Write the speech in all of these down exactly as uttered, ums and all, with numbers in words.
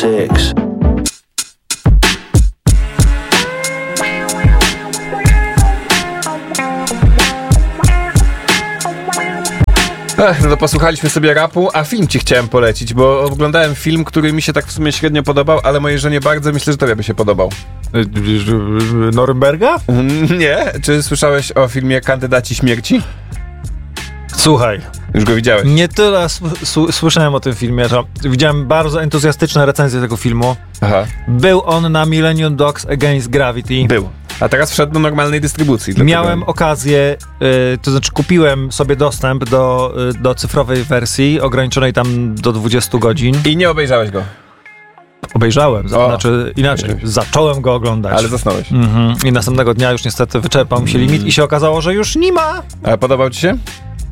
six. Ech, no to posłuchaliśmy sobie rapu, a film ci chciałem polecić, bo oglądałem film, który mi się tak w sumie średnio podobał, ale mojej żonie bardzo, myślę, że tobie by się podobał. Norymberga? Nie? Czy słyszałeś o filmie Kandydaci Śmierci? Słuchaj. Już go widziałeś? Nie tyle s- s- słyszałem o tym filmie, że widziałem bardzo entuzjastyczne recenzje tego filmu. Aha. Był on na Millennium Dogs Against Gravity. Był. A teraz wszedł do normalnej dystrybucji. Dlatego... Miałem okazję, y, to znaczy kupiłem sobie dostęp do, y, do cyfrowej wersji, ograniczonej tam do dwudziestu godzin. I nie obejrzałeś go? Obejrzałem, to O. znaczy inaczej, zacząłem go oglądać. Ale zasnąłeś. Mhm. I następnego dnia już niestety wyczerpał mi się limit i się okazało, że już nie ma. A podobał ci się?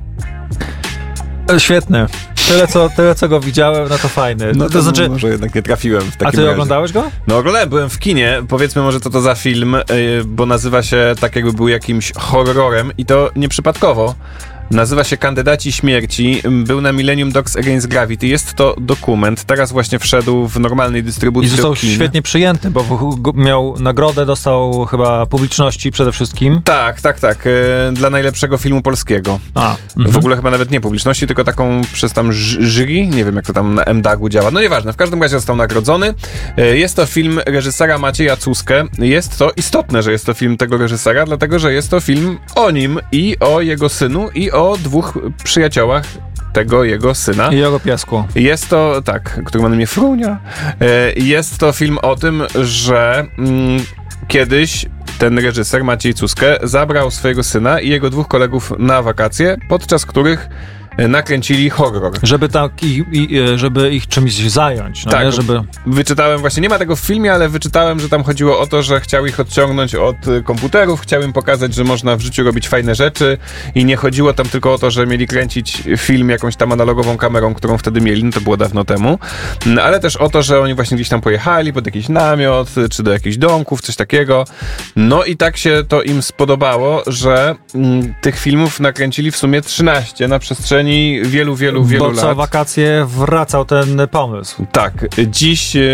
E, Świetny. Tyle co, tyle, co go widziałem, no to fajny. No to, to znaczy... może jednak nie trafiłem w takim A ty razie. oglądałeś go? No oglądałem, byłem w kinie. Powiedzmy może co to za film, yy, bo nazywa się tak jakby był jakimś horrorem i to nieprzypadkowo. Nazywa się Kandydaci Śmierci. Był na Millennium Dogs Against Gravity. Jest to dokument. Teraz właśnie wszedł w normalnej I dystrybucji został do kin. świetnie przyjęty, bo w- g- miał nagrodę, dostał chyba publiczności przede wszystkim. Tak, tak, tak. Yy, dla najlepszego filmu polskiego. A, W ogóle chyba nawet nie publiczności, tylko taką przez tam ż- jury. Nie wiem, jak to tam na M D A G-u działa. No nieważne, w każdym razie został nagrodzony. Yy, Jest to film reżysera Macieja Cuskę. Jest to istotne, że jest to film tego reżysera, dlatego, że jest to film o nim i o jego synu i o dwóch przyjaciołach tego jego syna. I jego piesku. Jest to, tak, który ma na imię Frunia. E, Jest to film o tym, że mm, kiedyś ten reżyser, Maciej Cuskę, zabrał swojego syna i jego dwóch kolegów na wakacje, podczas których e, nakręcili horror. Żeby tak i, i, żeby ich czymś zająć, no Tak. nie? Żeby... Wyczytałem, właśnie nie ma tego w filmie, ale wyczytałem, że tam chodziło o to, że chciał ich odciągnąć od y, komputerów, chciał im pokazać, że można w życiu robić fajne rzeczy i nie chodziło tam tylko o to, że mieli kręcić film jakąś tam analogową kamerą, którą wtedy mieli, no to było dawno temu, no, ale też o to, że oni właśnie gdzieś tam pojechali pod jakiś namiot, y, czy do jakichś domków, coś takiego. No i tak się to im spodobało, że mm, tych filmów nakręcili w sumie trzynaście na przestrzeni wielu, wielu, wielu Bo co lat. wakacje wracał ten pomysł. Tak, dziś y,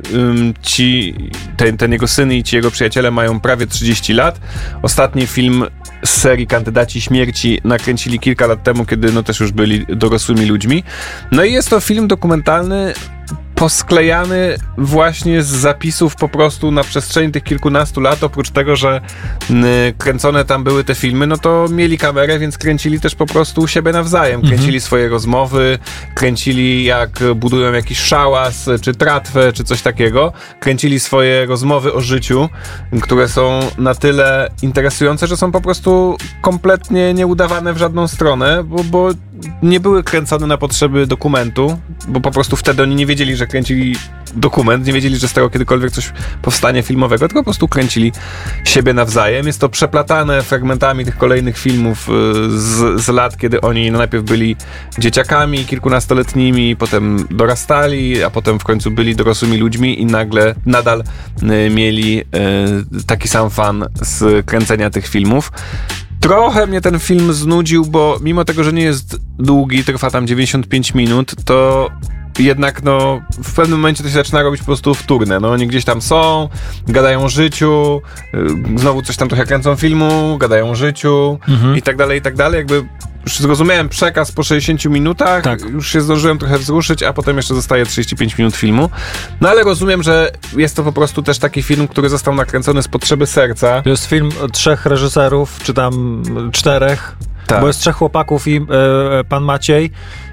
y, ci, ten, ten jego syn i ci jego przyjaciele mają prawie trzydzieści lat. Ostatni film z serii Kandydaci Śmierci nakręcili kilka lat temu, kiedy no też już byli dorosłymi ludźmi. No i jest to film dokumentalny posklejany właśnie z zapisów po prostu na przestrzeni tych kilkunastu lat. Oprócz tego, że y, kręcone tam były te filmy, no to mieli kamerę, więc kręcili też po prostu u siebie nawzajem. Kręcili mhm. swoje rozmowy, kręcili jak budują jakiś szałas, czy tratwę, czy coś takiego. Kręcili swoje rozmowy o życiu, które są na tyle interesujące, że są po prostu kompletnie nieudawane w żadną stronę, bo, bo nie były kręcone na potrzeby dokumentu, bo po prostu wtedy oni nie wiedzieli, że kręcili dokument, nie wiedzieli, że z tego kiedykolwiek coś powstanie filmowego, tylko po prostu kręcili siebie nawzajem. Jest to przeplatane fragmentami tych kolejnych filmów z, z lat, kiedy oni no najpierw byli dzieciakami kilkunastoletnimi, potem dorastali, a potem w końcu byli dorosłymi ludźmi i nagle nadal y, mieli y, taki sam fan z kręcenia tych filmów. Trochę mnie ten film znudził, bo mimo tego, że nie jest długi, trwa tam dziewięćdziesiąt pięć minut, to jednak no w pewnym momencie to się zaczyna robić po prostu wtórne. No oni gdzieś tam są, gadają o życiu, yy, znowu coś tam trochę kręcą filmu, gadają o życiu mhm. i tak dalej, i tak dalej. Jakby już zrozumiałem przekaz po sześćdziesięciu minutach, tak. Już się zdążyłem trochę wzruszyć, a potem jeszcze zostaje trzydzieści pięć minut filmu. No ale rozumiem, że jest to po prostu też taki film, który został nakręcony z potrzeby serca. To jest film trzech reżyserów, czy tam czterech, tak. Bo jest trzech chłopaków i e, pan Maciej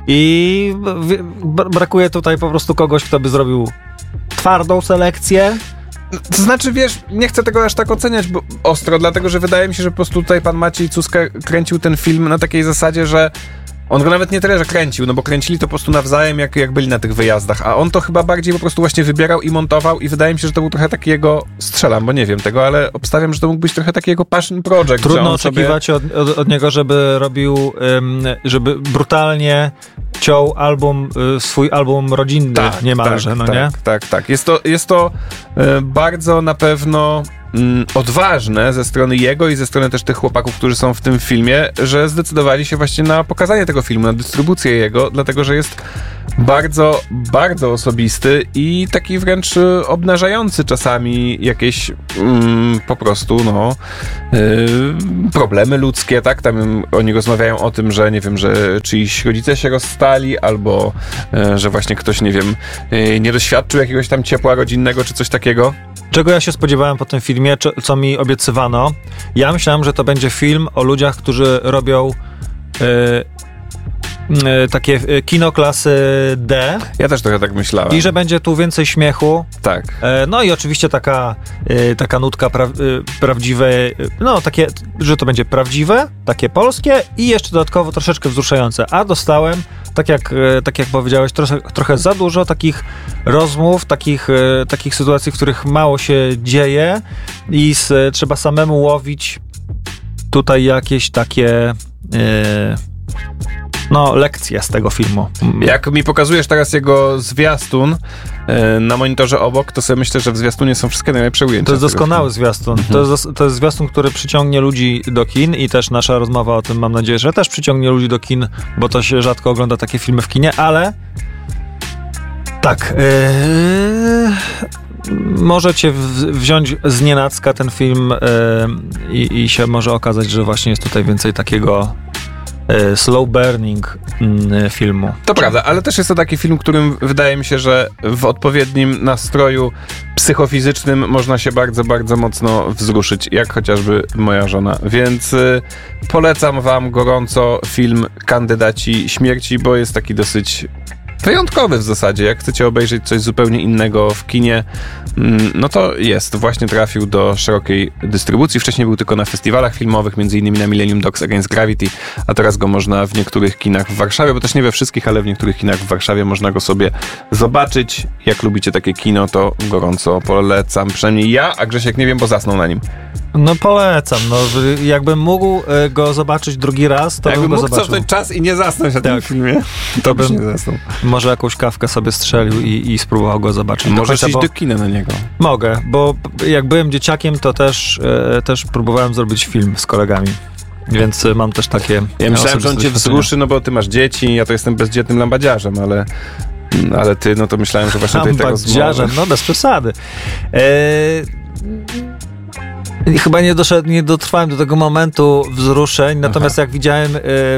i b- brakuje tutaj po prostu kogoś, kto by zrobił twardą selekcję. To znaczy, wiesz, nie chcę tego aż tak oceniać bo ostro, dlatego, że wydaje mi się, że po prostu tutaj pan Maciej Cuskę kręcił ten film na takiej zasadzie, że on go nawet nie tyle, że kręcił, no bo kręcili to po prostu nawzajem, jak, jak byli na tych wyjazdach, a on to chyba bardziej po prostu właśnie wybierał i montował i wydaje mi się, że to był trochę taki jego, strzelam, bo nie wiem tego, ale obstawiam, że to mógł być trochę taki jego passion project. Trudno oczekiwać sobie... od, od, od niego, żeby robił, um, żeby brutalnie ciął album, swój album rodzinny tak, niemalże, tak, no tak, nie? Tak, tak, tak. Jest to, jest to y, bardzo na pewno mm, odważne ze strony jego i ze strony też tych chłopaków, którzy są w tym filmie, że zdecydowali się właśnie na pokazanie tego filmu, na dystrybucję jego, dlatego, że jest bardzo, bardzo osobisty i taki wręcz obnażający czasami jakieś mm, po prostu, no yy, problemy ludzkie, tak? Tam oni rozmawiają o tym, że nie wiem, że czyjś rodzice się rozstali, albo yy, że właśnie ktoś, nie wiem, yy, nie doświadczył jakiegoś tam ciepła rodzinnego, czy coś takiego. Czego ja się spodziewałem po tym filmie, co mi obiecywano? Ja myślałem, że to będzie film o ludziach, którzy robią yy, yy, takie kino klasy D. Ja też trochę tak myślałem. I że będzie tu więcej śmiechu. Tak. Yy, no i oczywiście taka, yy, taka nutka pra- yy, prawdziwej, yy, no takie, że to będzie prawdziwe, takie polskie i jeszcze dodatkowo troszeczkę wzruszające. A dostałem, tak jak, tak jak powiedziałeś, trochę, trochę za dużo takich rozmów, takich, takich sytuacji, w których mało się dzieje i z, trzeba samemu łowić tutaj jakieś takie yy, no, lekcje z tego filmu. Jak mi pokazujesz teraz jego zwiastun yy, na monitorze obok, to sobie myślę, że w zwiastunie są wszystkie najlepsze ujęcia. To jest doskonały zwiastun. Mhm. To, jest, to jest zwiastun, który przyciągnie ludzi do kin i też nasza rozmowa o tym, mam nadzieję, że też przyciągnie ludzi do kin, bo to się rzadko ogląda takie filmy w kinie, ale tak, yy, możecie w, wziąć z nienacka ten film yy, i, i się może okazać, że właśnie jest tutaj więcej takiego slow burning filmu. To prawda, ale też jest to taki film, którym wydaje mi się, że w odpowiednim nastroju psychofizycznym można się bardzo, bardzo mocno wzruszyć, jak chociażby moja żona. Więc y, polecam wam gorąco film Kandydaci Śmierci, bo jest taki dosyć wyjątkowy w zasadzie. Jak chcecie obejrzeć coś zupełnie innego w kinie, no to jest. Właśnie trafił do szerokiej dystrybucji. Wcześniej był tylko na festiwalach filmowych, między innymi na Millennium Dogs Against Gravity, a teraz go można w niektórych kinach w Warszawie, bo też nie we wszystkich, ale w niektórych kinach w Warszawie można go sobie zobaczyć. Jak lubicie takie kino, to gorąco polecam. Przynajmniej ja, a Grzesiek nie wiem, bo zasnął na nim. No polecam. No, jakbym mógł go zobaczyć drugi raz, to jakbym bym go mógł zobaczył. cofnąć czas i nie zasnąć na tym tak. filmie, to bym nie zasnął. Może jakąś kawkę sobie strzelił i, i spróbował go zobaczyć. Możesz iść do kina na niego. Mogę, bo jak byłem dzieciakiem, to też, e, też próbowałem zrobić film z kolegami. Więc mam też takie... Ja myślałem, że on cię wzruszy, no bo ty masz dzieci, ja to jestem bezdzietnym lambadziarzem, ale... Ale ty, no to myślałem, że właśnie tutaj tego lambadziarzem, no bez przesady. E, chyba nie doszedł, nie dotrwałem do tego momentu wzruszeń, natomiast Aha. jak widziałem... E,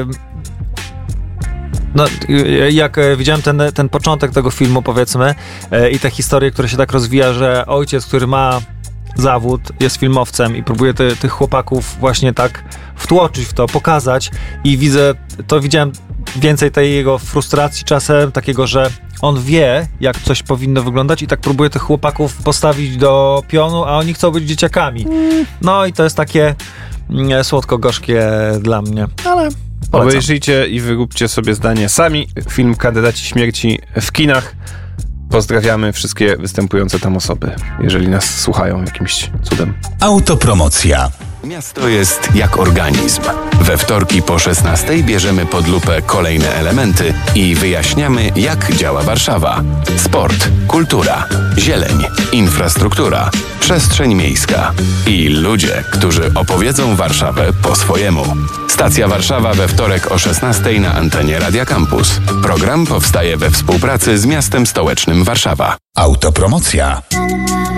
No, jak widziałem ten, ten początek tego filmu, powiedzmy, e, i tę historię, która się tak rozwija, że ojciec, który ma zawód, jest filmowcem i próbuje ty, tych chłopaków właśnie tak wtłoczyć w to, pokazać i widzę, to widziałem więcej tej jego frustracji czasem, takiego, że on wie, jak coś powinno wyglądać i tak próbuje tych chłopaków postawić do pionu, a oni chcą być dzieciakami. No i to jest takie mm, słodko-gorzkie dla mnie, ale... Polecam. Obejrzyjcie i wyróbcie sobie zdanie sami. Film Kandydaci Śmierci w kinach. Pozdrawiamy wszystkie występujące tam osoby, jeżeli nas słuchają jakimś cudem. Autopromocja. Miasto jest jak organizm. We wtorki po szesnastej bierzemy pod lupę kolejne elementy i wyjaśniamy, jak działa Warszawa. Sport, kultura, zieleń, infrastruktura, przestrzeń miejska i ludzie, którzy opowiedzą Warszawę po swojemu. Stacja Warszawa we wtorek o szesnastej na antenie Radia Campus. Program powstaje we współpracy z miastem stołecznym Warszawa. Autopromocja.